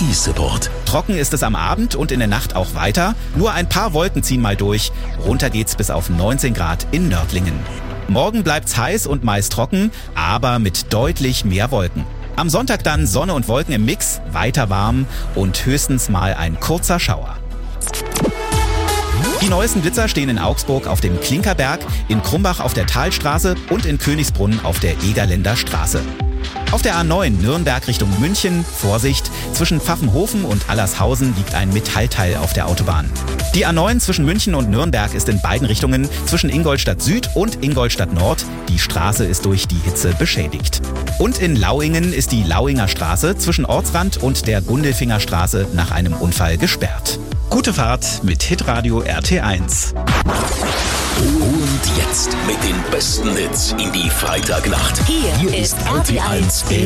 E-Support. Trocken ist es am Abend und in der Nacht auch weiter. Nur ein paar Wolken ziehen mal durch. Runter geht's bis auf 19 Grad in Nördlingen. Morgen bleibt's heiß und meist trocken, aber mit deutlich mehr Wolken. Am Sonntag dann Sonne und Wolken im Mix, weiter warm und höchstens mal ein kurzer Schauer. Die neuesten Blitzer stehen in Augsburg auf dem Klinkerberg, in Krumbach auf der Talstraße und in Königsbrunn auf der Egerländer Straße. Auf der A9 Nürnberg Richtung München, Vorsicht, zwischen Pfaffenhofen und Allershausen liegt ein Metallteil auf der Autobahn. Die A9 zwischen München und Nürnberg ist in beiden Richtungen zwischen Ingolstadt Süd und Ingolstadt Nord. Die Straße ist durch die Hitze beschädigt. Und in Lauingen ist die Lauinger Straße zwischen Ortsrand und der Gundelfinger Straße nach einem Unfall gesperrt. Gute Fahrt mit Hitradio RT1. Und jetzt mit den besten Hits in die Freitagnacht. Hier ist RT1